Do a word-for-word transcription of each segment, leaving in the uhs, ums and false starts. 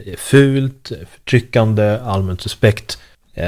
fult, förtryckande, allmänt suspekt.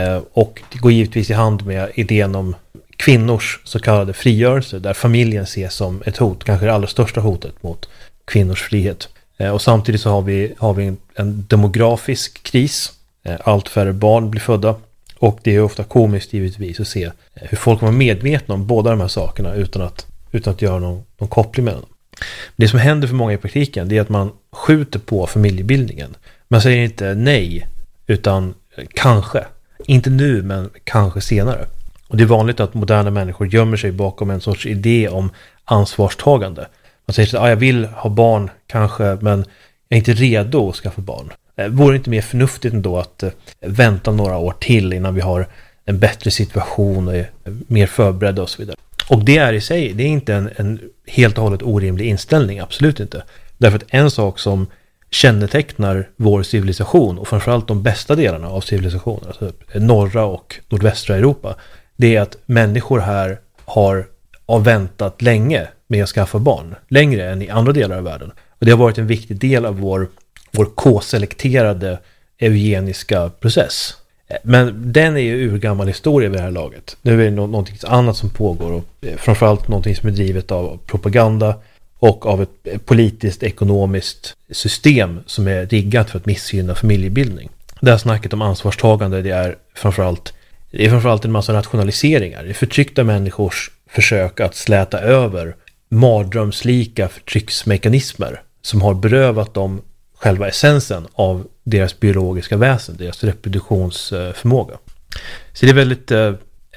Och det går givetvis i hand med idén om kvinnors så kallade frigörelse, där familjen ses som ett hot, kanske det allra största hotet mot kvinnors frihet. Och samtidigt så har vi, har vi en, en demografisk kris. Allt färre barn blir födda. Och det är ofta komiskt givetvis att se hur folk var medvetna om båda de här sakerna utan att, utan att göra någon, någon koppling mellan dem. Det som händer för många i praktiken, det är att man skjuter på familjebildningen. Man säger inte nej, utan kanske. Inte nu, men kanske senare. Och det är vanligt att moderna människor gömmer sig bakom en sorts idé om ansvarstagande. Man säger att ah, jag vill ha barn kanske, men jag är inte redo att skaffa barn. Vore det inte mer förnuftigt ändå att eh, vänta några år till innan vi har en bättre situation och är mer förberedda och så vidare. Och det är i sig, det är inte en, en helt och hållet orimlig inställning, absolut inte. Därför att en sak som kännetecknar vår civilisation och framförallt de bästa delarna av civilisationen, alltså norra och nordvästra Europa, det är att människor här har, har väntat länge med att skaffa barn. Längre än i andra delar av världen. Och det har varit en viktig del av vår vår K-selekterade eugeniska process. Men den är ju urgammal historia vid det här laget. Nu är det nå- någonting annat som pågår och framförallt någonting som är drivet av propaganda och av ett politiskt ekonomiskt system som är riggat för att missgynna familjebildning. Det här snacket om ansvarstagande, det är framförallt, det är framförallt en massa rationaliseringar. Det är förtryckta människors försök att släta över mardrömslika förtrycksmekanismer som har berövat dem själva essensen av deras biologiska väsen, deras reproduktionsförmåga. Så det är väldigt, eh,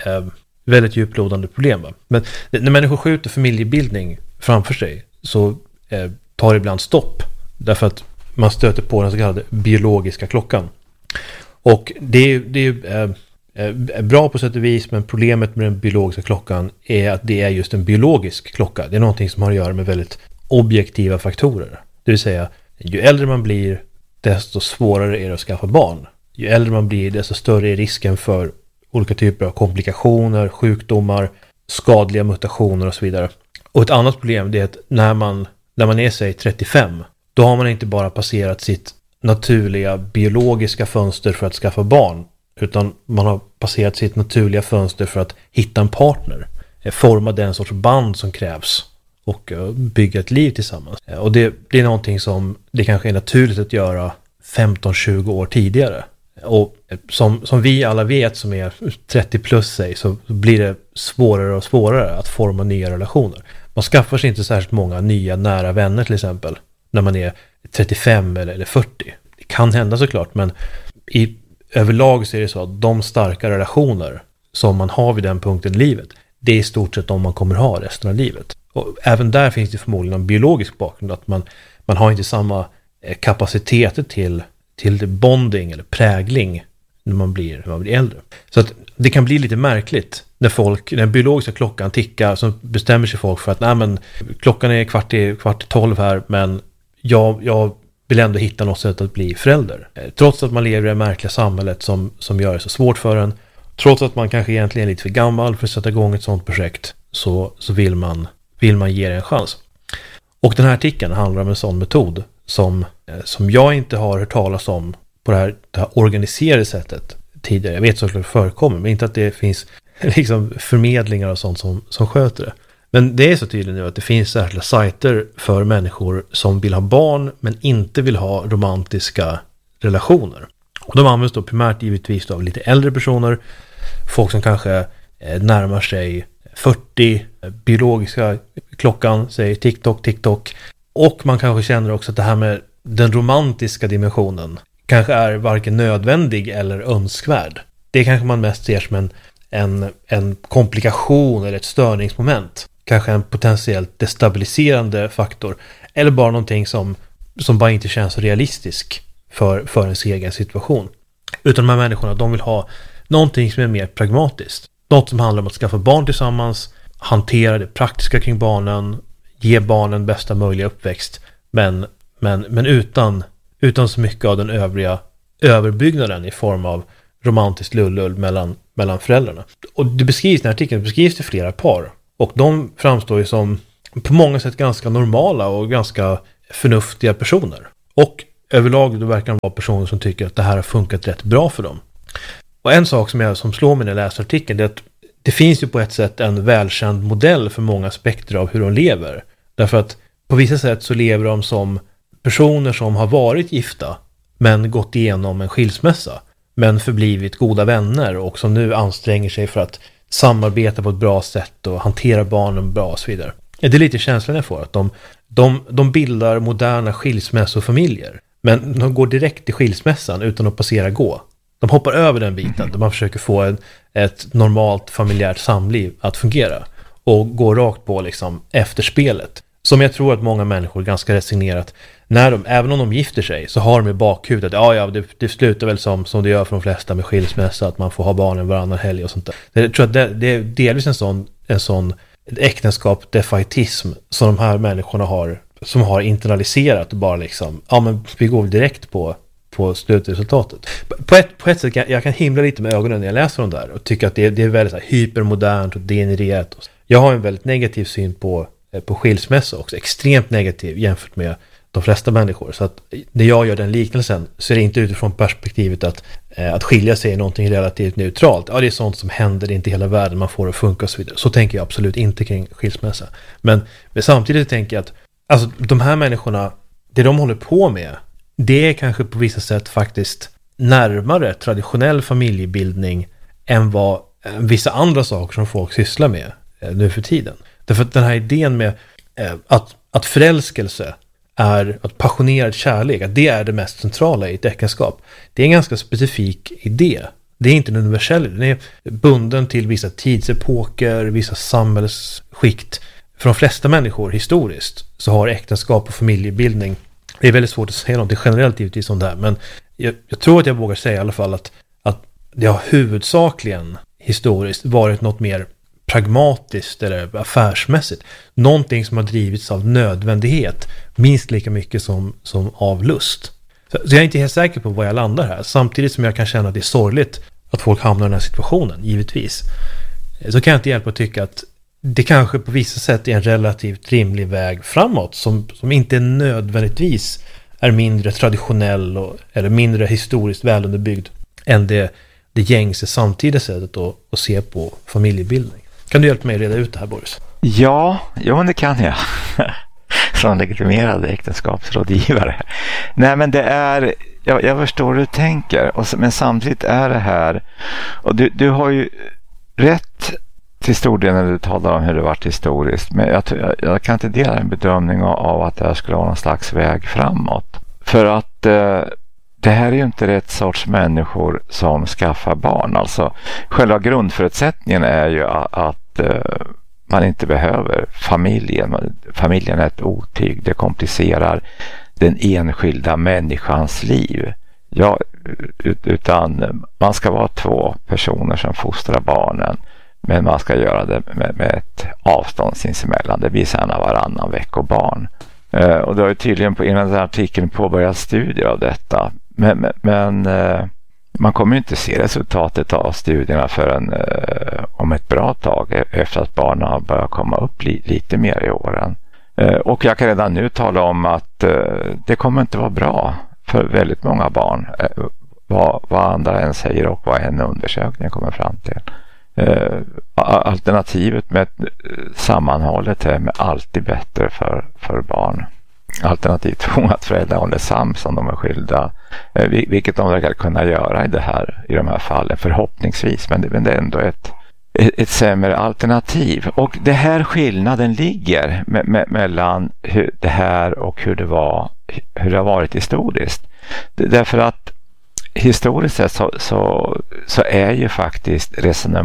väldigt djuplodande problem. Va? Men när människor skjuter familjebildning framför sig så eh, tar det ibland stopp. Därför att man stöter på den så kallade biologiska klockan. Och det är, det är eh, bra på sätt och vis, men problemet med den biologiska klockan är att det är just en biologisk klocka. Det är någonting som har att göra med väldigt objektiva faktorer. Det vill säga, ju äldre man blir, desto svårare är det att skaffa barn. Ju äldre man blir, desto större är risken för olika typer av komplikationer, sjukdomar, skadliga mutationer och så vidare. Och ett annat problem är att när man, när man är sig trettiofem, då har man inte bara passerat sitt naturliga biologiska fönster för att skaffa barn, utan man har passerat sitt naturliga fönster för att hitta en partner, forma den sorts band som krävs och bygga ett liv tillsammans. Och det, det är någonting som det kanske är naturligt att göra femton tjugo år tidigare. Och som, som vi alla vet som är trettio plus sig, så blir det svårare och svårare att forma nya relationer. Man skaffar sig inte särskilt många nya nära vänner till exempel när man är trettiofem eller, eller fyrtio. Det kan hända såklart, men i överlag så är det så att de starka relationer som man har vid den punkten i livet, det är i stort sett de man kommer ha resten av livet. Och även där finns det förmodligen en biologisk bakgrund, att man, man har inte samma kapacitet till, till bonding eller prägling när man blir, när man blir äldre. Så att det kan bli lite märkligt när folk, när den biologiska klockan tickar, så bestämmer sig folk för att nej, men klockan är kvart i, kvart i tolv här, men jag, jag vill ändå hitta något sätt att bli förälder. Trots att man lever i det märkliga samhället som, som gör det så svårt för en, trots att man kanske egentligen är lite för gammal för att sätta igång ett sådant projekt, så, så vill man vill man ge det en chans. Och den här artikeln handlar om en sån metod som, som jag inte har hört talas om på det här, det här organiserade sättet tidigare. Jag vet såklart det förekommer, men inte att det finns liksom förmedlingar och sånt som, som sköter det. Men det är så tydligt nu att det finns särskilda sajter för människor som vill ha barn men inte vill ha romantiska relationer. Och de används då primärt givetvis av lite äldre personer, folk som kanske närmar sig fyrtio, biologiska klockan säger TikTok, TikTok. Och man kanske känner också att det här med den romantiska dimensionen kanske är varken nödvändig eller önskvärd. Det kanske man mest ser som en, en, en komplikation eller ett störningsmoment. Kanske en potentiellt destabiliserande faktor. Eller bara någonting som, som bara inte känns realistisk för, för ens egen situation. Utan de här människorna, de vill ha någonting som är mer pragmatiskt. Något som handlar om att skaffa barn tillsammans, hantera det praktiska kring barnen, ge barnen bästa möjliga uppväxt, men, men, men utan, utan så mycket av den övriga överbyggnaden i form av romantiskt lullull mellan, mellan föräldrarna. Och det beskrivs, den här artikeln beskrivs till flera par. Och de framstår ju som på många sätt ganska normala och ganska förnuftiga personer. Och överlag då verkar de vara personer som tycker att det här har funkat rätt bra för dem. Och en sak som, jag, som slår mig när jag läser artikeln är att det finns ju på ett sätt en välkänd modell för många aspekter av hur de lever. Därför att på vissa sätt så lever de som personer som har varit gifta men gått igenom en skilsmässa, men förblivit goda vänner och som nu anstränger sig för att samarbeta på ett bra sätt och hantera barnen bra och så vidare. Det är lite känslan jag får, att de, de, de bildar moderna skilsmässofamiljer, men de går direkt till skilsmässan utan att passera gå. De hoppar över den biten där man försöker få en, ett normalt familjärt samliv att fungera och går rakt på liksom efterspelet. Som jag tror att många människor ganska resignerat, när de, även om de gifter sig, så har de i bakhuvudet att ja, ja, det, det slutar väl som, som det gör för de flesta med skilsmässa, att man får ha barnen varannan helg och sånt där. Jag tror att det, det är delvis en sån, en sån äktenskap, defaitism som de här människorna har, som har internaliserat och bara liksom, ja men vi går direkt på på slutresultatet. På ett, på ett sätt kan jag kan himla lite med ögonen när jag läser dem där och tycker att det, det är väldigt så här hypermodernt och degenererat. Jag har en väldigt negativ syn på, på skilsmässa också, extremt negativ jämfört med de flesta människor. Så att när jag gör den liknelsen så är det inte utifrån perspektivet att, eh, att skilja sig är någonting relativt neutralt. Ja, det är sånt som händer, det är inte hela världen, man får det att funka och så vidare. Så tänker jag absolut inte kring skilsmässa. Men, men samtidigt tänker jag att alltså, de här människorna, det de håller på med, det är kanske på vissa sätt faktiskt närmare traditionell familjebildning än vad eh, vissa andra saker som folk sysslar med eh, nu för tiden. Därför att den här idén med eh, att, att förälskelse är att passionerad kärlek, att det är det mest centrala i ett äktenskap. Det är en ganska specifik idé. Det är inte en universell, den är bunden till vissa tidsepoker, vissa samhällsskikt. För de flesta människor historiskt så har äktenskap och familjebildning, det är väldigt svårt att säga något generellt givetvis om det här, men jag, jag tror att jag vågar säga i alla fall att, att det har huvudsakligen historiskt varit något mer pragmatiskt eller affärsmässigt. Någonting som har drivits av nödvändighet minst lika mycket som, som av lust. Så, så jag är inte helt säker på vad jag landar här. Samtidigt som jag kan känna att det är sorgligt att folk hamnar i den här situationen, givetvis. Så kan jag inte hjälpa att tycka att det kanske på vissa sätt är en relativt rimlig väg framåt som, som inte nödvändigtvis är mindre traditionell och, eller mindre historiskt välunderbyggd än det, det gängse samtida sättet att, att se på familjebildning. Kan du hjälpa mig reda ut det här, Boris? Ja, jo, det kan jag. Som legitimerad äktenskapsrådgivare. Nej, men det är, jag, jag förstår hur du tänker, och, men samtidigt är det här, och du, du har ju rätt till stor del när du talar om hur det varit historiskt, men jag, jag, jag kan inte dela en bedömning av, av att det här skulle vara någon slags väg framåt. För att eh, det här är ju inte rätt sorts människor som skaffar barn. Alltså själva grundförutsättningen är ju att, att uh, man inte behöver familjen. Familjen är ett otyg. Det komplicerar den enskilda människans liv. Ja, ut, utan man ska vara två personer som fostrar barnen. Men man ska göra det med, med ett avstånd sinsemellan. Det blir sedan varannan veckobarn. Uh, och det har ju tydligen på innan den här artikeln påbörjat studier av detta. Men, men, men eh, man kommer ju inte se resultatet av studierna förrän eh, om ett bra tag efter att barnen har börjat komma upp li, lite mer i åren. Eh, och jag kan redan nu tala om att eh, det kommer inte vara bra för väldigt många barn. Eh, vad, vad andra än säger och vad en undersökning kommer fram till. Eh, alternativet med ett sammanhållet hem är alltid bättre för, för barn. Alternativt två att föräldrar håller sams om de är skilda, eh, vilket de verkar kunna göra i, det här, i de här fallen förhoppningsvis, men det, men det är ändå ett, ett, ett sämre alternativ. Och det här skillnaden ligger me, me, mellan hur det här och hur det, var, hur det har varit historiskt. Det, därför att historiskt sett så, så, så är ju faktiskt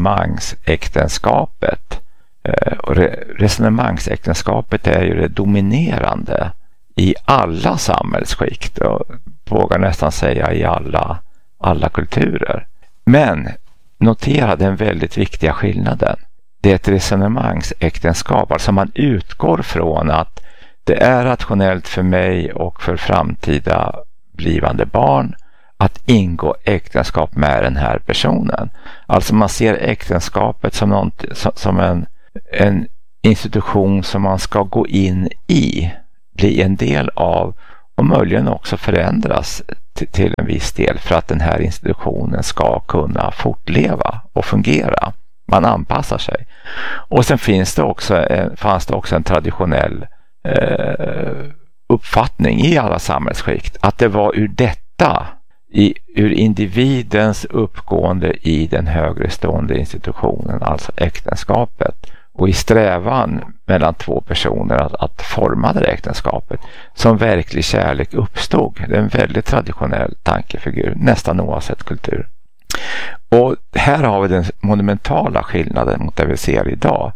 resonemangsäktenskapet eh, och re, resonemangsäktenskapet är ju det dominerande i alla samhällsskikt och vågar nästan säga i alla, alla kulturer. Men notera den väldigt viktiga skillnaden. Det är ett resonemangsäktenskap, alltså man utgår från att det är rationellt för mig och för framtida blivande barn att ingå äktenskap med den här personen. Alltså man ser äktenskapet som, något, som en, en institution som man ska gå in i, bli en del av och möjligen också förändras till, till en viss del för att den här institutionen ska kunna fortleva och fungera. Man anpassar sig. Och sen finns det också, fanns det också en traditionell eh, uppfattning i alla samhällsskikt att det var ur detta, i, ur individens uppgående i den högre stående institutionen, alltså äktenskapet, och i strävan mellan två personer att, att forma det äktenskapet som verklig kärlek uppstod. Det är en väldigt traditionell tankefigur, nästan oavsett kultur. Och här har vi den monumentala skillnaden mot det vi ser idag.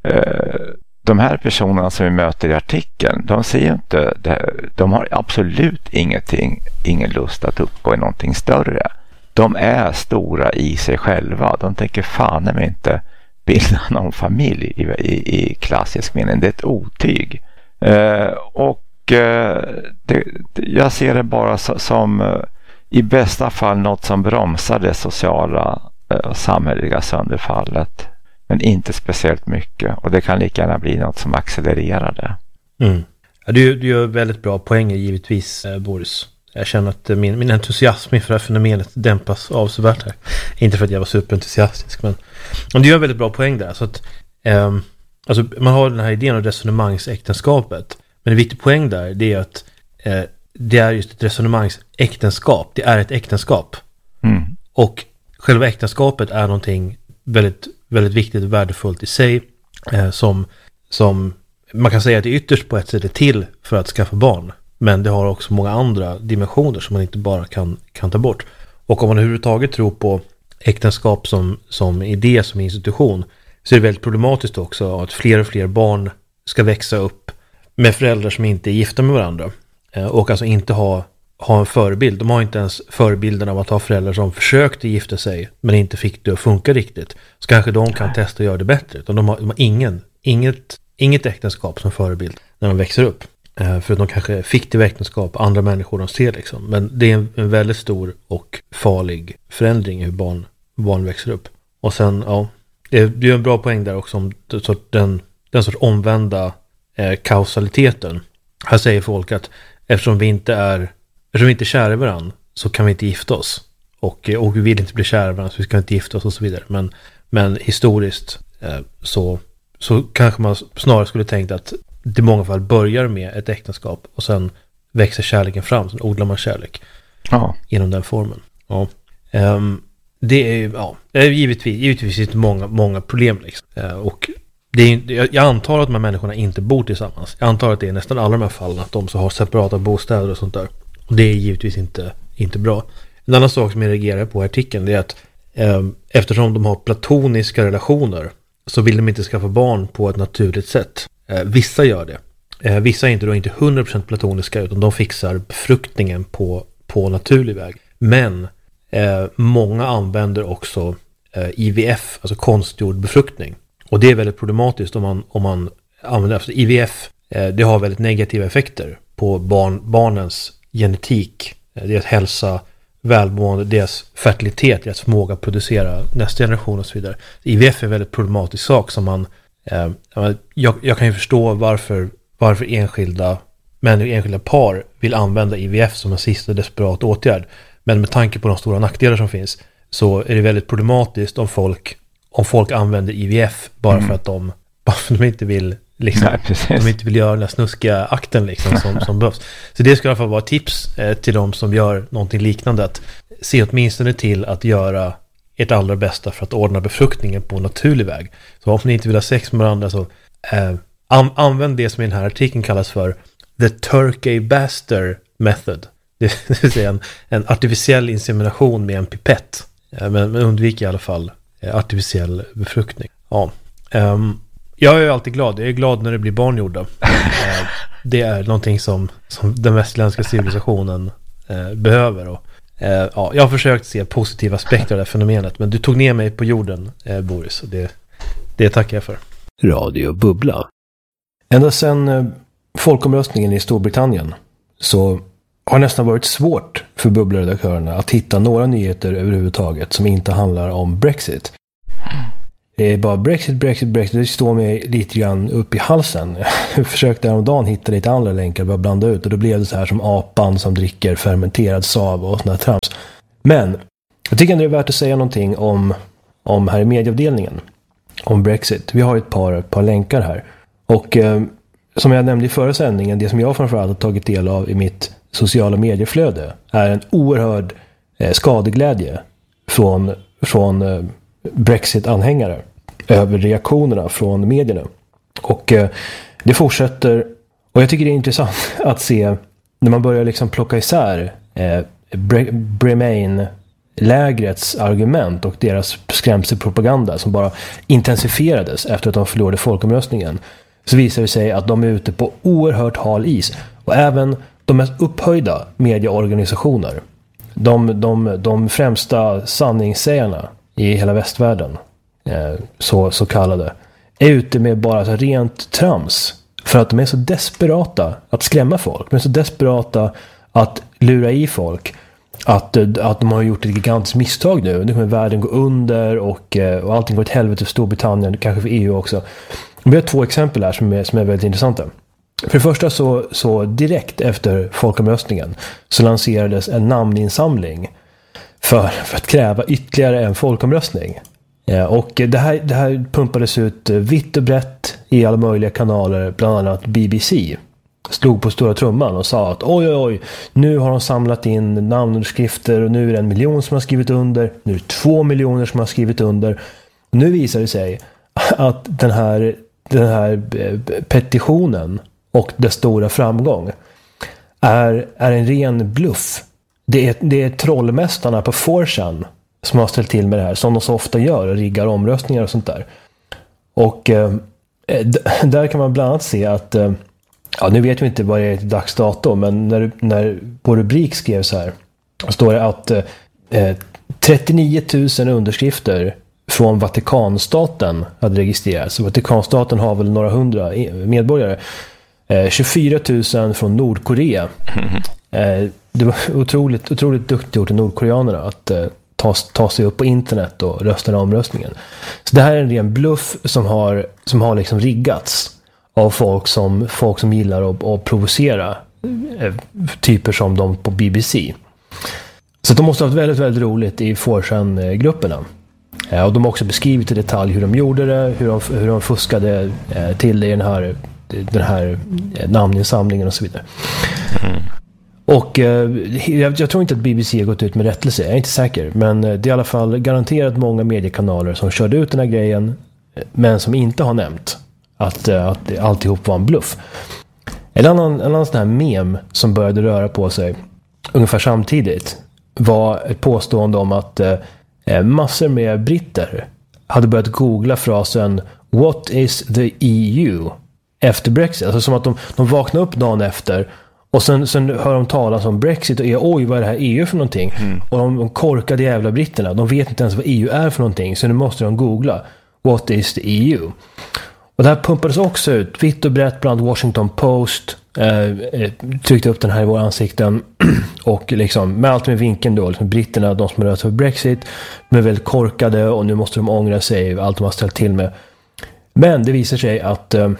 De här personerna som vi möter i artikeln, de ser inte, de har absolut ingenting, ingen lust att uppgå i någonting större. De är stora i sig själva. De tänker fan är inte bilda någon familj i, i, i klassisk mening. Det är ett otyg. Eh, och eh, det, jag ser det bara så, som eh, i bästa fall något som bromsar det sociala och eh, samhälleliga sönderfallet. Men inte speciellt mycket. Och det kan lika gärna bli något som accelererar det. Mm. Ja, du, du gör väldigt bra poänger givetvis, eh, Boris. Jag känner att min, min entusiasm för det här fenomenet dämpas avsevärt här. Inte för att jag var superentusiastisk, men, men du gör en väldigt bra poäng där. Så att, eh, alltså, man har den här idén om resonemangsäktenskapet. Men en viktig poäng där, det är att eh, det är just ett resonemangsäktenskap. Det är ett äktenskap. Mm. Och själva äktenskapet är någonting väldigt, väldigt viktigt och värdefullt i sig. Eh, som, som man kan säga att det ytterst på ett sätt är till för att skaffa barn. Men det har också många andra dimensioner som man inte bara kan, kan ta bort. Och om man överhuvudtaget tror på äktenskap som, som idé, som institution, så är det väldigt problematiskt också att fler och fler barn ska växa upp med föräldrar som inte är gifta med varandra. Och alltså inte ha, ha en förebild. De har inte ens förebilden av att ha föräldrar som försökte gifta sig men inte fick det att funka riktigt. Så kanske de kan testa att göra det bättre. De har, de har ingen, inget, inget äktenskap som förebild när de växer upp. För att de kanske fick det äktenskap andra människor de ser liksom. Men det är en, en väldigt stor och farlig förändring i hur barn, barn växer upp. Och sen, ja, det är en bra poäng där också om den, den sorts omvända eh, kausaliteten. Här säger folk att eftersom vi inte är eftersom vi inte är kära i varandra så kan vi inte gifta oss. Och, och vi vill inte bli kära i varandra så vi ska inte gifta oss och så vidare. Men, men historiskt eh, så, så kanske man snarare skulle tänkt att det i många fall börjar med ett äktenskap och sen växer kärleken fram, sen odlar man kärlek ja. Genom den formen. Ja. Um, det är ju, ja, det är givetvis, givetvis inte många, många problem liksom. Uh, och det är, jag, jag antar att de här människorna inte bor tillsammans. Jag antar att det är nästan alla de här fallen att de så har separata bostäder och sånt där. Och det är givetvis inte, inte bra. En annan sak som jag reagerar på i artikeln är att um, eftersom de har platoniska relationer så vill de inte skaffa barn på ett naturligt sätt. Eh, vissa gör det. Eh, vissa är inte då inte hundra procent platoniska utan de fixar befruktningen på, på naturlig väg. Men eh, många använder också eh, I V F, alltså konstgjord befruktning. Och det är väldigt problematiskt om man, om man använder alltså I V F. Eh, det har väldigt negativa effekter på barn, barnens genetik, eh, deras hälsa, välmående, deras fertilitet, deras förmåga att producera nästa generation och så vidare. I V F är en väldigt problematisk sak som man eh, jag, jag kan ju förstå varför, varför enskilda människor, enskilda par vill använda I V F som en sista desperat åtgärd. Men med tanke på de stora nackdelar som finns så är det väldigt problematiskt om folk, om folk använder I V F bara mm. för att de, bara för att de inte vill liksom, Nej, de inte vill göra den där snuskiga akten liksom, som, som behövs. Så det ska i alla fall vara tips eh, till de som gör någonting liknande, att se åtminstone till att göra ert allra bästa för att ordna befruktningen på naturlig väg. Så om ni inte vill ha sex med varandra så eh, an- använd det som i den här artikeln kallas för the Turkey Baster method. Det vill säga en, en artificiell insemination med en pipett. Eh, men, men undvik i alla fall eh, artificiell befruktning. Ja. Um, jag är alltid glad. Jag är glad när det blir barn gjorda. Eh, det är någonting som, som den västerländska civilisationen eh, behöver. Och, eh, ja, jag har försökt se positiva aspekter av det här fenomenet, men du tog ner mig på jorden, eh, Boris. Och det, det tackar jag för. Radio Bubbla. Ända sedan eh, folkomröstningen i Storbritannien så har det nästan varit svårt för bubblaredaktörerna att hitta några nyheter överhuvudtaget som inte handlar om Brexit. Det är bara Brexit, Brexit, Brexit. Det står mig lite grann upp i halsen. Jag försökte häromdagen hitta lite andra länkar bara blanda ut. Och då blev det så här som apan som dricker fermenterad sav och såna här trams. Men jag tycker ändå det är värt att säga någonting om, om här i medieavdelningen. Om Brexit. Vi har ett par, par länkar här. Och eh, som jag nämnde i förra sändningen, det som jag framförallt har tagit del av i mitt sociala medieflöde är en oerhörd eh, skadeglädje från, från eh, Brexit-anhängare över reaktionerna från medierna. Och eh, det fortsätter, och jag tycker det är intressant att se när man börjar liksom plocka isär eh, Bre- Remain-lägrets argument och deras skrämselpropaganda som bara intensifierades efter att de förlorade folkomröstningen, så visar det sig att de är ute på oerhört hal is. Och även de mest upphöjda medieorganisationer, de, de, de främsta sanningssägarna i hela västvärlden, eh, så, så kallade, är ute med bara så rent trams. För att de är så desperata att skrämma folk. De är så desperata att lura i folk. Att, att de har gjort ett gigantiskt misstag nu. Nu kommer världen gå under och, och allting går ett helvete för Storbritannien, kanske för E U också. Vi har två exempel här som är, som är väldigt intressanta. För det första så, så direkt efter folkomröstningen så lanserades en namninsamling för, för att kräva ytterligare en folkomröstning. Ja, och det här, det här pumpades ut vitt och brett i alla möjliga kanaler, bland annat B B C. Slog på stora trumman och sa att oj oj oj, nu har de samlat in namnunderskrifter och nu är det en miljon som har skrivit under, nu är det två miljoner som har skrivit under. Och nu visar det sig att den här, den här petitionen och dess stora framgång är, är en ren bluff. Det är, det är trollmästarna på four chan som har ställt till med det här, som de så ofta gör, och riggar omröstningar och sånt där. Och eh, d- där kan man bland annat se att eh, ja, nu vet vi inte vad det är till dagsdatum, men när, när på rubrik skrevs här står det att eh, trettionio tusen underskrifter från Vatikanstaten hade registrerats. Vatikanstaten har väl några hundra medborgare. Eh, tjugofyra tusen från Nordkorea. Eh, det var otroligt, otroligt duktigt gjort av nordkoreanerna att eh, ta, ta sig upp på internet och rösta den omröstningen. Så det här är en ren bluff som har, som har liksom riggats av folk som, folk som gillar att, att provocera eh, typer som de på B B C. Så de måste ha haft väldigt, väldigt roligt i four chan-grupperna. Eh, och de har också beskrivit i detalj hur de gjorde det, hur de, hur de fuskade eh, till det i den här, den här eh, namninsamlingen och så vidare. Mm. Och eh, jag, jag tror inte att B B C har gått ut med rättelse, jag är inte säker. Men eh, det är i alla fall garanterat många mediekanaler som körde ut den här grejen, men som inte har nämnt att, eh, att alltihop var en bluff. En annan, en annan sån här mem som började röra på sig ungefär samtidigt var ett påstående om att eh, massor med britter hade börjat googla frasen "What is the E U?" efter Brexit. Alltså som att de, de vaknade upp dagen efter och sen, sen hör de talas om Brexit och är oj, vad är det här E U för någonting? Mm. Och de, de korkade jävla britterna, de vet inte ens vad E U är för någonting, så nu måste de googla "What is the E U?" Och det här pumpades också ut vitt och brett bland Washington Post, eh, tryckte upp den här i våra ansikten och liksom med allt med vinkeln då, liksom britterna, de som har rört för Brexit, de är väldigt korkade och nu måste de ångra sig allt de har ställt till med. Men det visar sig att eh,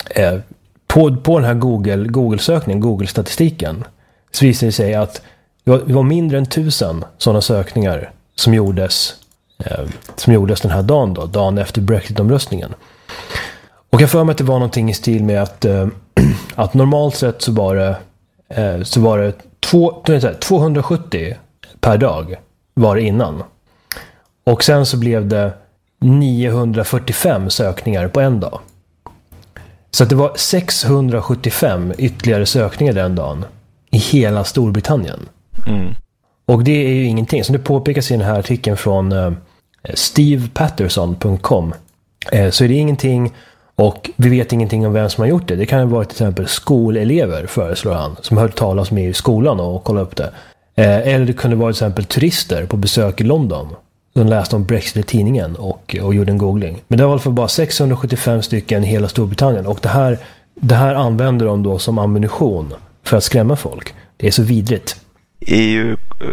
på, på den här Google, Google-sökningen, Google-statistiken, så visar det sig att det var, det var mindre än tusen sådana sökningar som gjordes, eh, som gjordes den här dagen då, dagen efter Brexit-omröstningen. Och jag för mig att det var någonting i stil med att, eh, att normalt sett så var det, eh, så var det två, tvåhundrasjuttio per dag var det innan. Och sen så blev det niohundrafyrtiofem sökningar på en dag. Så att det var sexhundrasjuttiofem ytterligare sökningar den dagen i hela Storbritannien. Mm. Och det är ju ingenting. Som det påpekas i den här artikeln från eh, steve patterson punkt com, eh, så är det ingenting. Och vi vet ingenting om vem som har gjort det. Det kan ju vara till exempel skolelever, föreslår han, som hört talas med i skolan och kolla upp det. Eh, eller det kunde vara till exempel turister på besök i London. De läste om Brexit i tidningen och, och gjorde en googling. Men det var i alla fall bara sexhundrasjuttiofem stycken i hela Storbritannien. Och det här, det här använder de då som ammunition för att skrämma folk. Det är så vidrigt. E U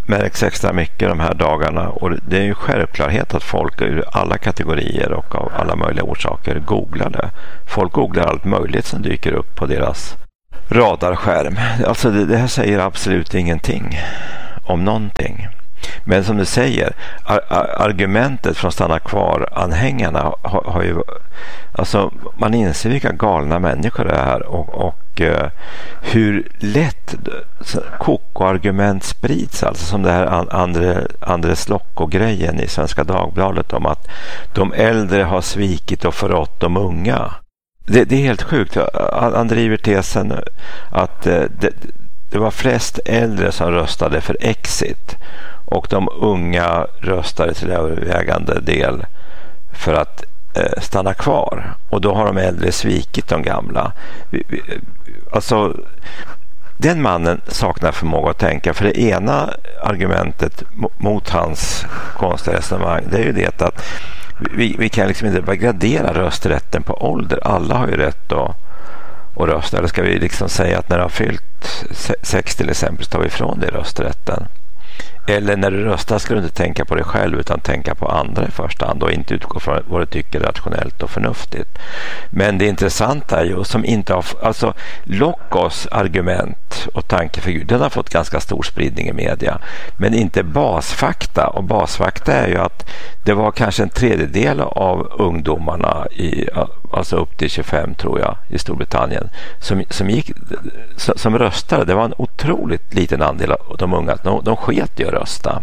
märks extra mycket de här dagarna, och det är ju självklarhet att folk ur alla kategorier och av alla möjliga orsaker googlar det. Folk googlar allt möjligt som dyker upp på deras radarskärm. Alltså det, det här säger absolut ingenting om någonting. Men som du säger, ar- argumentet från stanna kvar-anhängarna har, har ju, alltså man inser vilka galna människor det är, och, och uh, hur lätt koko-argument sprids, alltså som det här Andre, Andres Locko-grejen i Svenska Dagbladet om att de äldre har svikit och förrått de unga. Det, det är helt sjukt. Han driver tesen att uh, det, det var flest äldre som röstade för Exit, och de unga röstade till övervägande del för att eh, stanna kvar. Och då har de äldre svikit de gamla. Vi, vi, alltså, den mannen saknar förmåga att tänka. För det ena argumentet mot hans konstiga resonemang, det är ju det att vi, vi kan liksom inte bara gradera rösträtten på ålder. Alla har ju rätt att, att rösta. Eller ska vi liksom säga att när de har fyllt sextio till exempel tar vi ifrån dig rösträtten? Eller när du röstar ska du inte tänka på dig själv utan tänka på andra i första hand och inte utgå från vad du tycker är rationellt och förnuftigt. Men det intressanta är ju som inte har, alltså Lockos argument och tankefigur, den har fått ganska stor spridning i media, men inte basfakta. Och basfakta är ju att det var kanske en tredjedel av ungdomarna i, alltså upp till tjugofem tror jag i Storbritannien som, som, gick, som, som röstade. Det var en otroligt liten andel av de unga. De, de sket ju att rösta.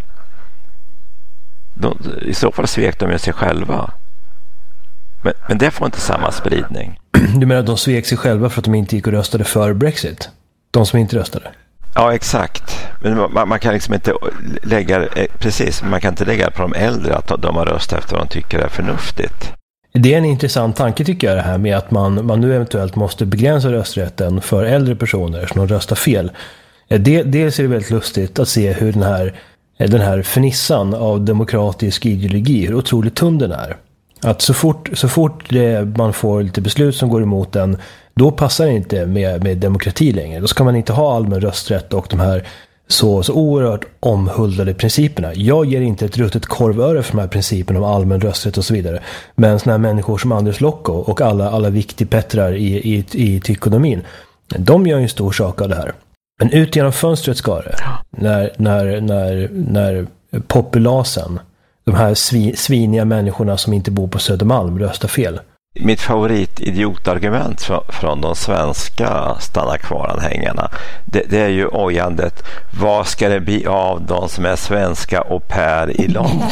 De, i så fall svek de ju sig själva. Men, men det får inte samma spridning. Du menar att de svek sig själva för att de inte gick och röstade för Brexit? De som inte röstade? Ja, exakt. Men man, man kan liksom inte lägga, precis, man kan inte lägga på de äldre att de har röstat efter vad de tycker är förnuftigt. Det är en intressant tanke tycker jag, det här med att man, man nu eventuellt måste begränsa rösträtten för äldre personer som röstar fel. Det, dels är det väldigt lustigt att se hur den här, den här förnissan av demokratisk ideologi, hur otroligt tunn den är. Att så fort, så fort det, man får lite beslut som går emot den, då passar det inte med, med demokrati längre. Då ska man inte ha allmän rösträtt och de här så, så oerhört omhuldade principerna. Jag ger inte ett ruttet korvöre för de här principerna om allmän rösträtt och så vidare. Men såna här människor som Anders Locko och alla, alla viktigpettrar i, i, i ekonomin, de gör ju en stor sak av det här. Men ut genom fönstret ska det. När, när, när, när populasen, de här svi, sviniga människorna som inte bor på Södermalm, röstar fel. Mitt favoritidiotargument från de svenska stanna kvar-anhängarna, det, det är ju ojandet: vad ska det bli av de som är svenska au pair i London?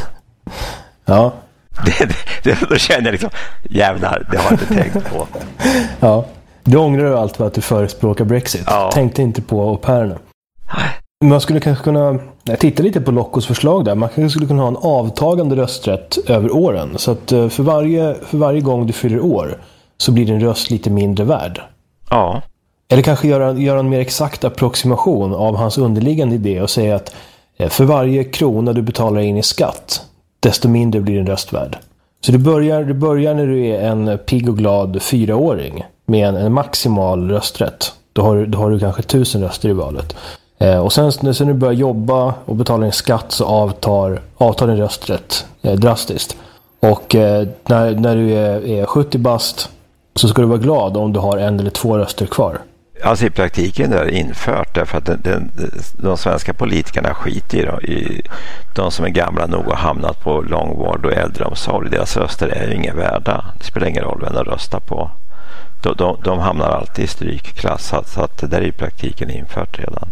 Ja. Det, det, det, då känner jag liksom, jävlar, det har jag inte tänkt på. Ja. Du ångrar ju allt för att du förespråkar Brexit. Ja. Tänkte inte på au pairerna. Man skulle kanske kunna titta lite på Lockos förslag där. Man kanske skulle kunna ha en avtagande rösträtt över åren. Så att för varje, för varje gång du fyller år så blir din röst lite mindre värd. Ja. Eller kanske göra, göra en mer exakt approximation av hans underliggande idé och säga att för varje krona du betalar in i skatt, desto mindre blir din röst värd. Så du börjar, du börjar när du är en pigg och glad fyraåring med en, en maximal rösträtt. Då har, då har du kanske tusen röster i valet. Eh, och sen när du börjar jobba och betala en skatt så avtar, avtar din rösträtt eh, drastiskt. Och eh, när, när du är, är sjuttio bast så ska du vara glad om du har en eller två röster kvar. Alltså i praktiken är det infört därför att den, den, de svenska politikerna skiter i, då, i de som är gamla nog och hamnat på långvård och äldreomsorg. Deras röster är ju inga värda. Det spelar ingen roll vem de röstar på. De, de, de hamnar alltid i strykklass, så att, så att det där är i praktiken infört redan.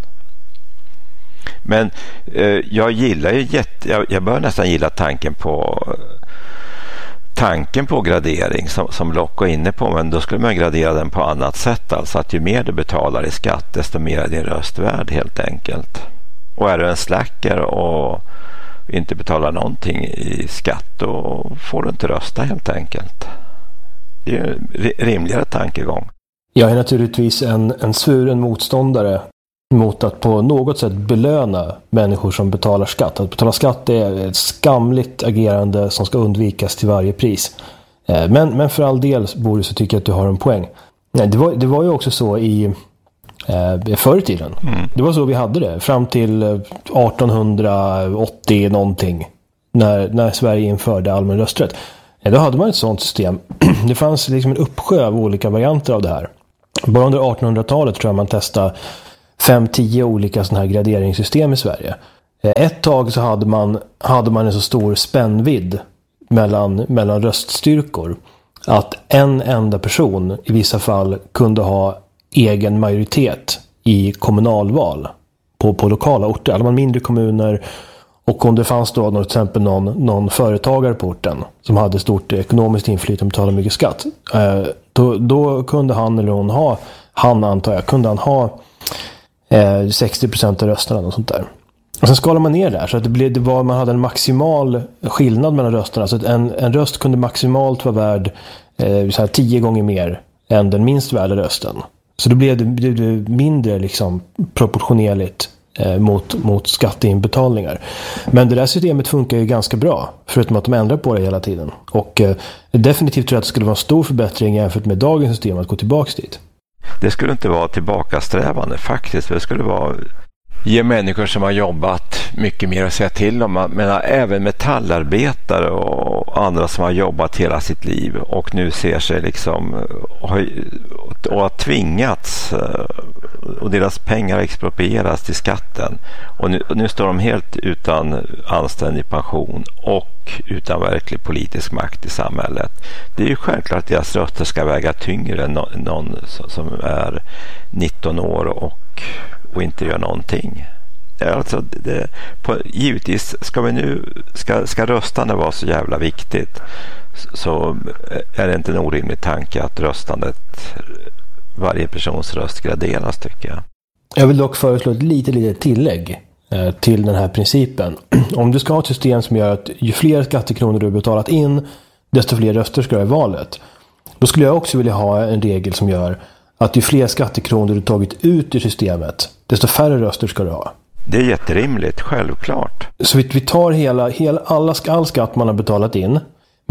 Men eh, jag gillar ju jätte, jag, jag bör nästan gilla tanken på tanken på gradering som, som Locko är inne på, men då skulle man gradera den på annat sätt, alltså att ju mer du betalar i skatt desto mer är din röst värd helt enkelt. Och är du en slacker och inte betalar någonting i skatt, då får du inte rösta helt enkelt. Det är en rimligare tankegång. Jag är naturligtvis en, en svuren motståndare mot att på något sätt belöna människor som betalar skatt. Att betala skatt är ett skamligt agerande som ska undvikas till varje pris. Men, men för all del, Boris, så tycker jag att du har en poäng. Det var, det var ju också så i, Eh, förr i tiden. Mm. Det var så vi hade det. Fram till artonhundraåttio någonting. När, när Sverige införde allmän rösträtt. Eh, då hade man ett sånt system. Det fanns liksom en uppsjö av olika varianter av det här. Bara under artonhundratalet tror jag man testade fem tio olika sådana här graderingssystem i Sverige. Eh, ett tag så hade man, hade man en så stor spännvidd mellan, mellan röststyrkor. Att en enda person i vissa fall kunde ha egen majoritet i kommunalval på, på lokala orter. Alla man mindre kommuner, och om det fanns då till exempel någon, någon företagare på orten som hade stort ekonomiskt inflytande och betalade mycket skatt. Eh, då, då kunde han eller hon ha, han antar jag, kunde han ha eh, sextio procent av rösterna och sånt där. Och sen skalar man ner där så att det, blev, det var, man hade en maximal skillnad mellan rösterna. Så att en, en röst kunde maximalt vara värd eh, så här tio gånger mer än den minst värda rösten. Så då blev det, blev det mindre liksom, proportionerligt eh, mot, mot skatteinbetalningar. Men det där systemet funkar ju ganska bra. Förutom att de ändrar på det hela tiden. Och eh, definitivt tror jag att det skulle vara en stor förbättring jämfört med dagens system att gå tillbaka dit. Det skulle inte vara tillbakasträvande faktiskt. Det skulle vara ge människor som har jobbat mycket mer att säga till om. Men även metallarbetare och andra som har jobbat hela sitt liv och nu ser sig liksom och har tvingats och deras pengar exproprieras till skatten. Och nu, och nu står de helt utan anständig pension och utan verklig politisk makt i samhället. Det är ju självklart att deras röster ska väga tyngre än någon som är nitton år och och inte gör någonting. Alltså det, på, givetvis ska vi nu ska, ska röstande vara så jävla viktigt, så är det inte en orimlig tanke att röstandet, varje persons röst graderas, tycker jag. Jag vill dock föreslå ett lite, lite tillägg eh, till den här principen. Om du ska ha ett system som gör att ju fler skattekronor du har betalat in, desto fler röster ska du ha i valet. Då skulle jag också vilja ha en regel som gör att ju fler skattekronor du tagit ut ur systemet, desto färre röster ska du ha. Det är jätterimligt, självklart. Så vi, vi tar hela, hela alla, all skatt man har betalat in,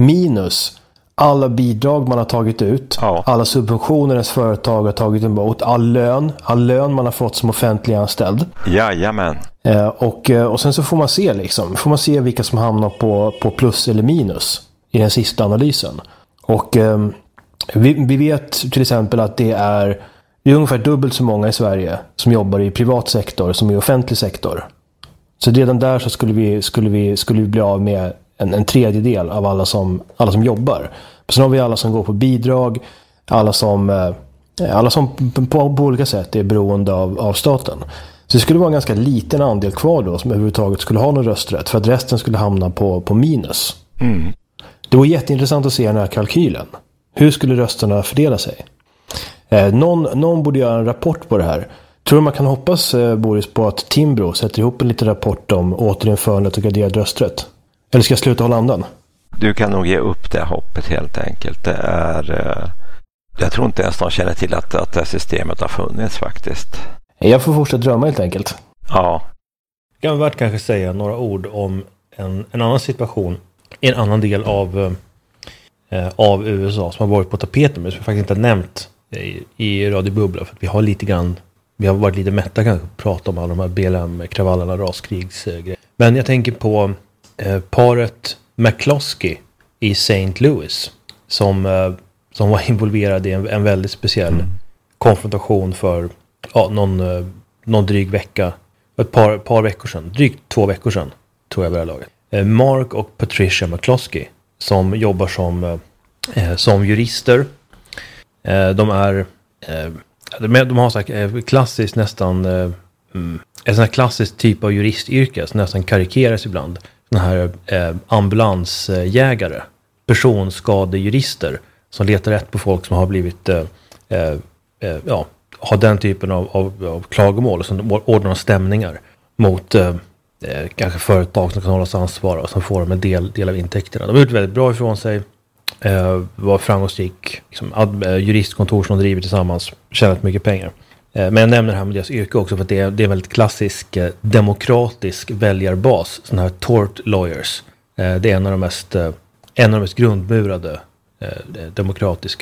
minus alla bidrag man har tagit ut, ja. alla subventioner ens företag har tagit emot, all lön, all lön man har fått som offentlig anställd. Jajamän. Eh, och, och sen så får man se liksom, får man se vilka som hamnar på, på plus eller minus i den sista analysen. Och eh, vi, vi vet till exempel att det är, det är ungefär dubbelt så många i Sverige som jobbar i privat sektor som i offentlig sektor. Så redan där så skulle vi, skulle vi, skulle vi bli av med en, en tredjedel av alla som, alla som jobbar. Sen har vi alla som går på bidrag, alla som, eh, alla som på, på olika sätt är beroende av, av staten. Så det skulle vara en ganska liten andel kvar då som överhuvudtaget skulle ha någon rösträtt, för att resten skulle hamna på, på minus. Mm. Det var jätteintressant att se den här kalkylen. Hur skulle rösterna fördela sig? Eh, någon, någon borde göra en rapport på det här. Tror du man kan hoppas, eh, Boris, på att Timbro sätter ihop en liten rapport om återinförandet och graderad rösträtt? Eller ska jag sluta hålla andan? Du kan nog ge upp det hoppet helt enkelt. Det är, eh, jag tror inte ens de känner till att, att det systemet har funnits faktiskt. Jag får fortsätta drömma helt enkelt. Ja. Jag kan värt kanske säga några ord om en, en annan situation i en annan del av, eh, av U S A som har varit på tapeten, men som jag faktiskt inte har nämnt i, i Radio Bubbla, för att vi har lite grann, vi har varit lite mätta kanske att prata om alla de här B L M-kravallerna, raskrigsgrejer. Men jag tänker på eh, paret McCloskey i Saint Louis som, eh, som var involverad i en, en väldigt speciell mm. konfrontation för ja, någon, eh, någon dryg vecka, ett par, par veckor sedan, drygt två veckor sedan tror jag vid det här laget. Eh, Mark och Patricia McCloskey som jobbar som, eh, som jurister. Eh, de är eh, de, de har så här klassiskt nästan eh, en sån här klassisk typ av juristyrke som nästan karikeras ibland. Såna här eh, ambulansjägare, personskadejurister som letar rätt på folk som har blivit eh, eh, ja, har den typen av, av, av klagomål och som ordnar stämningar mot eh, kanske företag som kan hållas ansvara och som får de en del, del av intäkterna. De har gjort väldigt bra ifrån sig. Eh, var framgångsrik liksom, ad, eh, juristkontor som de driver tillsammans, tjänat mycket pengar. Eh, men jag nämner det här med deras yrke också för att det är, det är en väldigt klassisk eh, demokratisk väljarbas, sådana här tort lawyers. Eh, det är en av de mest, eh, en av de mest grundmurade eh, demokratiska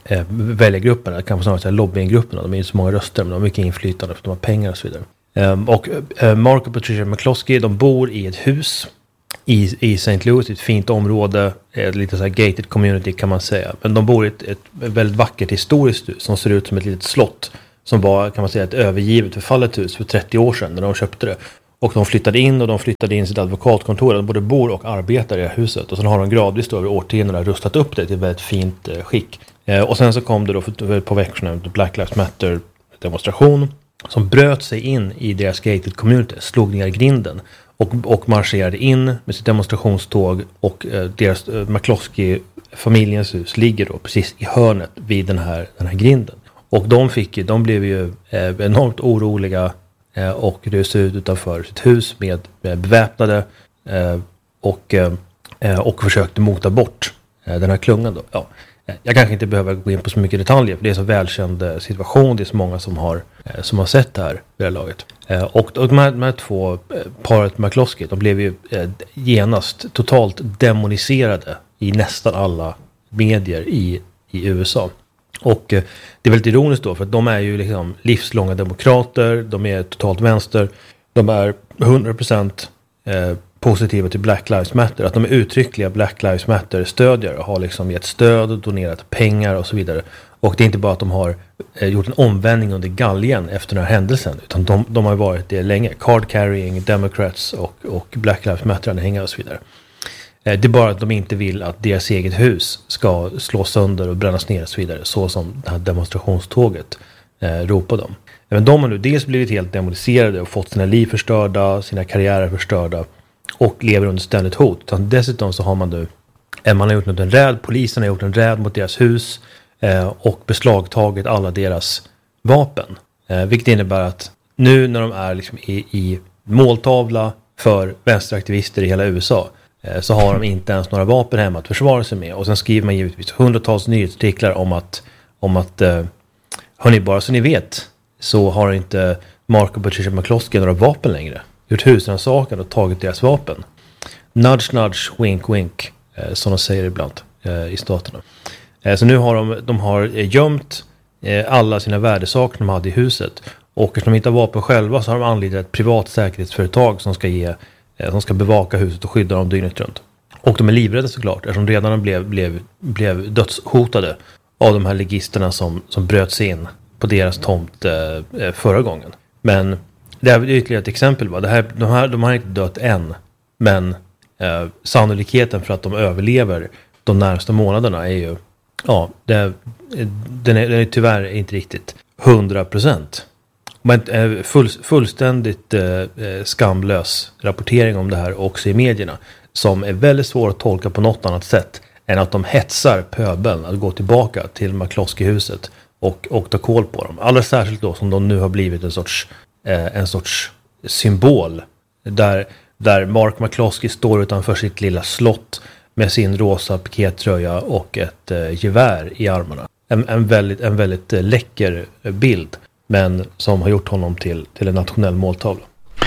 eh, väljargrupperna, kanske snarare säga lobbyinggrupperna. De är inte så många röster, men de har mycket inflytande för att de har pengar och så vidare. Eh, och eh, Mark och Patricia McCloskey, de bor i ett hus i, i Saint Louis, ett fint område, ett lite så här gated community kan man säga. Men de bor i ett, ett väldigt vackert historiskt hus som ser ut som ett litet slott. Som var, kan man säga, ett övergivet förfallet hus för trettio år sedan när de köpte det. Och de flyttade in och de flyttade in sitt advokatkontor. De både bor och arbetar i det här huset. Och sen har de gradvis då över årtionden rustat upp det till ett väldigt fint eh, skick. Eh, och sen så kom det då för ett par veckor sedan en Black Lives Matter demonstration. Som bröt sig in i deras gated community. Slog ner grinden. Och, och marscherade in med sitt demonstrationståg. Och eh, deras eh, McCloskey familjens hus ligger då precis i hörnet vid den här, den här grinden. Och de, fick, de blev ju eh, enormt oroliga eh, och rusade ut utanför sitt hus med, med beväpnade eh, och, eh, och försökte mota bort eh, den här klungan. Då. Ja. Jag kanske inte behöver gå in på så mycket detaljer, för det är så välkänd eh, situation. Det är så många som har, eh, som har sett det här vid det här laget. Eh, och, och de, här, de här två eh, paret McCloskey, de blev ju eh, genast totalt demoniserade i nästan alla medier i, i U S A. Och eh, det är väldigt ironiskt då, för att de är ju liksom livslånga demokrater, de är totalt vänster, de är hundra procent eh, positiva till Black Lives Matter, att de är uttryckliga Black Lives Matter-stödjare och har liksom gett stöd och donerat pengar och så vidare. Och det är inte bara att de har eh, gjort en omvändning under galgen efter den här händelsen, utan de, de har varit det länge. Card-carrying, Democrats och, och Black Lives Matter-anhängare och så vidare. Det är bara att de inte vill att deras eget hus ska slås sönder och brännas ner och så vidare. Så som det här demonstrationståget eh, ropade om. Men de har nu dels blivit helt demoniserade och fått sina liv förstörda, sina karriärer förstörda. Och lever under ständigt hot. Utan dessutom så har man nu, man har gjort en räd, polisen har gjort en räd mot deras hus. Eh, och beslagtagit alla deras vapen. Eh, vilket innebär att nu när de är liksom i, i måltavla för vänsteraktivister i hela U S A, så har de inte ens några vapen hemma att försvara sig med. Och sen skriver man givetvis hundratals nyhetsartiklar om att, om att hörni, bara så ni vet, så har inte Mark och Patricia McCloskey några vapen längre. Gjort husrannsakan och tagit deras vapen. Nudge, nudge, wink, wink, som de säger ibland i staterna. Så nu har de, de har gömt alla sina värdesaker de hade i huset. Och eftersom de inte har vapen själva så har de anlitat ett privat säkerhetsföretag som ska ge som ska bevaka huset och skydda dem dygnet runt. Och de är livrädda såklart, eftersom redan blev, blev, blev dödshotade av de här legisterna som, som bröt sig in på deras tomt eh, förra gången. Men det är ytterligare ett exempel. Va? Det här, de, här, de har inte dött än, men eh, sannolikheten för att de överlever de närmaste månaderna är ju, ja, det, den, är, den är tyvärr inte riktigt hundra procent. Men full, fullständigt eh, skamlös rapportering om det här också i medierna, som är väldigt svår att tolka på något annat sätt än att de hetsar pöbeln att gå tillbaka till McCloskey-huset och, och ta koll på dem. Allra särskilt då som de nu har blivit en sorts, eh, en sorts symbol där, där Mark McCloskey står utanför sitt lilla slott med sin rosa pikétröja och ett eh, gevär i armarna. En, en väldigt, en väldigt eh, läcker bild. Men som har gjort honom till, till en nationell måltavla.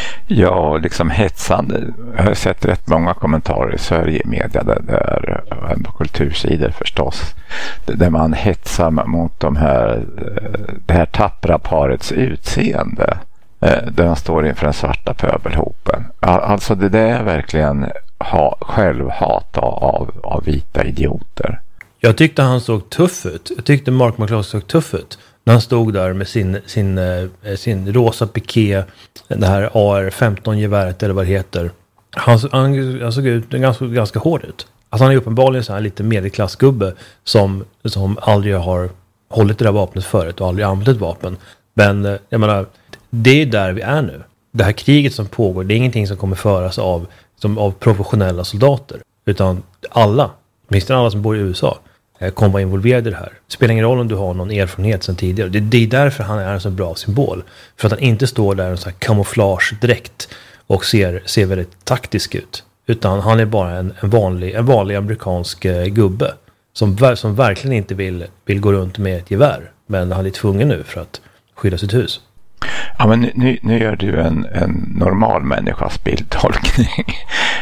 Ja, liksom hetsande. Jag har sett rätt många kommentarer i Sverige i media där, där på kultursidor förstås. Där man hetsar mot de här, det här tappra parets utseende. Där man står inför den svarta pöbelhopen. Alltså det där är verkligen ha, självhat av, av vita idioter. Jag tyckte han såg tuff ut. Jag tyckte Mark McCloskey såg tuff ut. När han stod där med sin, sin, sin rosa piké, det här A R femton-geväret eller vad det heter. Han, han, han såg ut ganska, ganska hård ut. Alltså han är uppenbarligen så här lite medelklassgubbe som, som aldrig har hållit det där vapnet förut och aldrig använt ett vapen. Men jag menar, det är där vi är nu. Det här kriget som pågår, det är ingenting som kommer föras av, som, av professionella soldater. Utan alla, minst alla som bor i U S A, kommer vara involverad i det här. Det spelar ingen roll om du har någon erfarenhet sedan tidigare. Det, det är därför han är en så bra symbol. För att han inte står där i en sån här kamouflage-dräkt och ser, ser väldigt taktisk ut. Utan han är bara en, en, vanlig, en vanlig amerikansk eh, gubbe. Som, som verkligen inte vill, vill gå runt med ett gevär. Men han är tvungen nu för att skydda sitt hus. Ja, men nu, nu gör du en, en normal människas bildtolkning.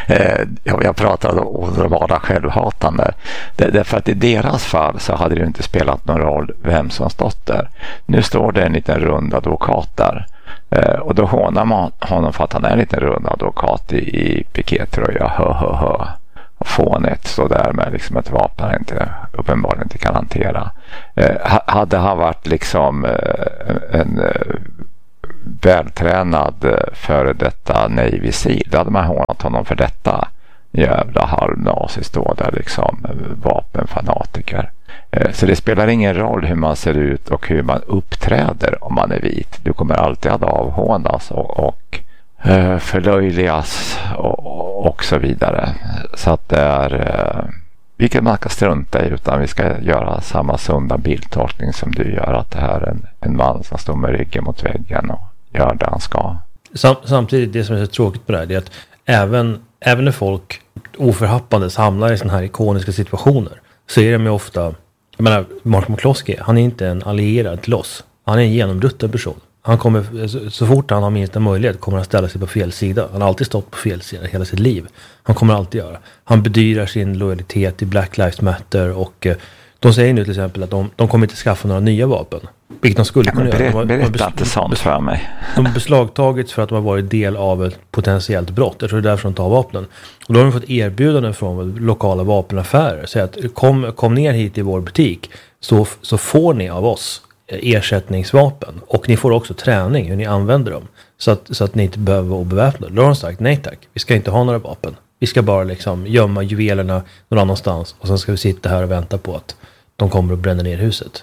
Eh, jag, jag pratade om att vara självhatande. Det, därför att i deras fall så hade det inte spelat någon roll vem som stått där. Nu står det en liten rund advokat där. Eh, och då hånar man honom för att han är en liten rund advokat i, i pikétröja. Hö, hö, hö. Fånigt så där med liksom ett vapen han inte, uppenbarligen inte kan hantera. Eh, hade han varit liksom eh, en eh, vältränad eh, före detta Navy Seal, då hade man hånat honom för detta. Jävla halvnazi står där liksom, vapenfanatiker. Eh, så det spelar ingen roll hur man ser ut och hur man uppträder om man är vit. Du kommer alltid att avhånas och, och förlöjligas och, och så vidare. Så att det är vilket man ska strunta i, utan vi ska göra samma sunda bildtolkning som du gör, att det här är en, en man som står med ryggen mot väggen och gör det han ska. Sam, samtidigt, det som är så tråkigt på det här är att även, även när folk oförhappandes hamnar i sådana här ikoniska situationer så är de ju ofta, jag menar, Mark McCloskey, han är inte en allierad till oss. Han är en genomrutten person. Han kommer, så, så fort han har minsta möjlighet kommer han ställa sig på fel sida. Han har alltid stått på fel sida hela sitt liv. Han kommer alltid göra. Han bedyrar sin lojalitet till Black Lives Matter och eh, de säger nu till exempel att de, de kommer inte skaffa några nya vapen. Vilket de skulle kunna berätt, göra. Berätta de, de, inte sånt för mig. De har beslagtagits för att de har varit del av ett potentiellt brott. Jag tror det är därför de tar vapnen. Och då har de fått erbjudanden från lokala vapenaffärer. Säger att kom, kom ner hit i vår butik så, så får ni av oss ersättningsvapen. Och ni får också träning hur ni använder dem. Så att, så att ni inte behöver vara beväpnade. Då har de sagt nej tack. Vi ska inte ha några vapen. Vi ska bara liksom gömma juvelerna någon annanstans. Och sen ska vi sitta här och vänta på att de kommer att bränna ner huset.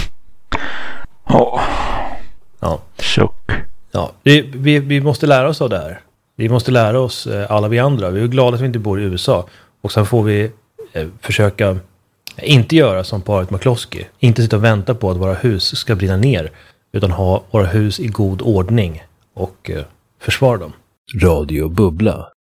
Oh. Ja. Chock. Ja, vi, vi, vi måste lära oss av det här. Vi måste lära oss, alla vi andra. Vi är glada att vi inte bor i U S A. Och sen får vi eh, försöka inte göra som paret McCloskey. Inte sitta och vänta på att våra hus ska brinna ner. Utan ha våra hus i god ordning och eh, försvara dem. Radio Bubbla.